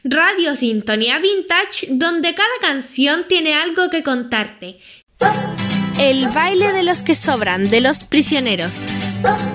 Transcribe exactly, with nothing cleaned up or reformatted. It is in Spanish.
Radio Sintonía Vintage, donde cada canción tiene algo que contarte. El baile de los que sobran, de Los Prisioneros.